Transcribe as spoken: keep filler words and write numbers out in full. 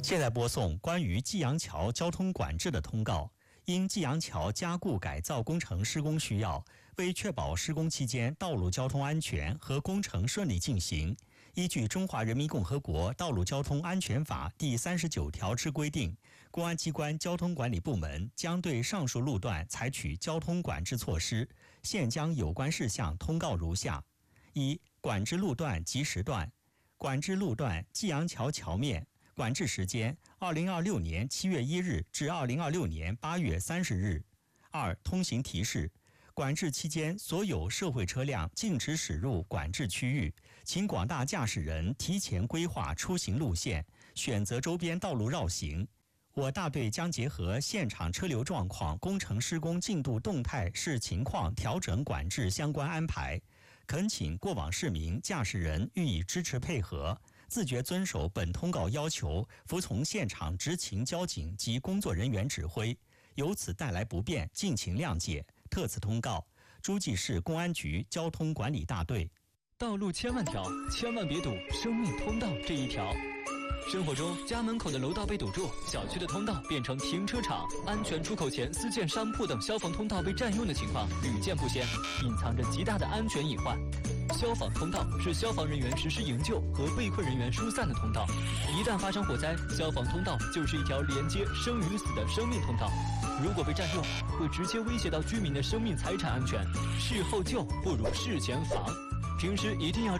现在播送关于济阳桥交通管制的通告。因济阳桥加固改造工程施工需要，为确保施工期间道路交通安全和工程顺利进行，依据《中华人民共和国道路交通安全法》第三十九条之规定，公安机关交通管理部门将对上述路段采取交通管制措施。现将有关事项通告如下：一、管制路段及时段。管制路段济阳桥桥面，管制时间二零二六年七月一日至二零二六年八月三十日。二、通行提示：管制期间，所有社会车辆禁止驶入管制区域，请广大驾驶人提前规划出行路线，选择周边道路绕行。我大队将结合现场车流状况、工程施工进度动态视情况调整管制相关安排，恳请过往市民、驾驶人予以支持配合，自觉遵守本通告要求，服从现场执勤交警及工作人员指挥，由此带来不便，敬请谅解。特此通告，诸暨市公安局交通管理大队。 道路千万条，千万别堵生命通道这一条。生活中，家门口的楼道被堵住，小区的通道变成停车场，安全出口前私建商铺等消防通道被占用的情况屡见不鲜，隐藏着极大的安全隐患。消防通道是消防人员实施营救和被困人员疏散的通道，一旦发生火灾，消防通道就是一条连接生与死的生命通道。如果被占用，会直接威胁到居民的生命财产安全。事后救不如事前防，平时一定要